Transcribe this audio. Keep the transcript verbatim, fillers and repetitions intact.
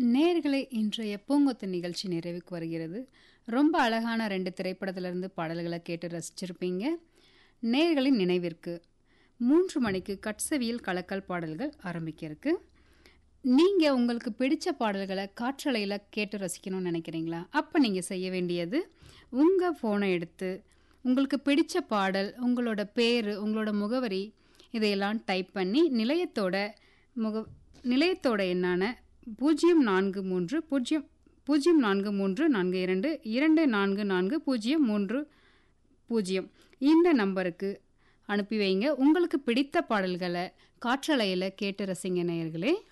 நேயர்களே, இன்றைய பூங்கொத்து நிகழ்ச்சி நிறைவுக்கு வருகிறது. ரொம்ப அழகான ரெண்டு திரைப்படத்திலிருந்து பாடல்களை கேட்டு ரசிச்சிருப்பீங்க. நேயர்களின் நினைவிற்கு மூன்று மணிக்கு கட்சவியில் கலக்கல் பாடல்கள் ஆரம்பிக்க இருக்கு. நீங்கள் உங்களுக்கு பிடிச்ச பாடல்களை காற்றலையில் கேட்டு ரசிக்கணும்னு நினைக்கிறீங்களா? அப்போ நீங்கள் செய்ய வேண்டியது, உங்கள் ஃபோனை எடுத்து உங்களுக்கு பிடிச்ச பாடல், உங்களோட பேர், உங்களோட முகவரி இதையெல்லாம் டைப் பண்ணி நிலையத்தோட முக நிலையத்தோட எண்ணான பூஜ்ஜியம் நான்கு மூன்று பூஜ்ஜியம் பூஜ்ஜியம் நான்கு மூன்று நான்கு இரண்டு இரண்டு நான்கு நான்கு பூஜ்ஜியம் மூன்று பூஜ்ஜியம் இந்த நம்பருக்கு அனுப்பி வைங்க. உங்களுக்கு பிடித்த பாடல்களை காற்றலையில் கேட்டு ரசிங்க நேயர்களே.